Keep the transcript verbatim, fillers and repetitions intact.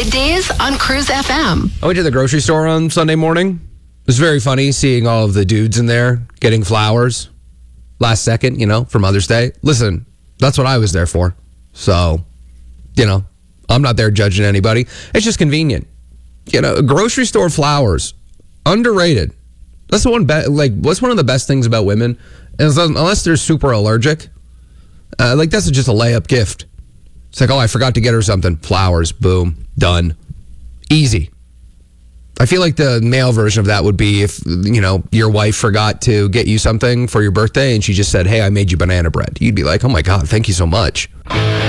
Middays on Cruise F M. I went to the grocery store on Sunday morning. It was very funny seeing all of the dudes in there getting flowers last second, you know, for Mother's Day. Listen, that's what I was there for. So, you know, I'm not there judging anybody. It's just convenient. You know, grocery store flowers, underrated. That's the one, be- like, what's one of the best things about women? Is unless they're super allergic, uh, like, that's just a layup gift. It's like, oh, I forgot to get her something. Flowers, boom, done. Easy. I feel like the male version of that would be if, you know, your wife forgot to get you something for your birthday and she just said, hey, I made you banana bread. You'd be like, oh my God, thank you so much.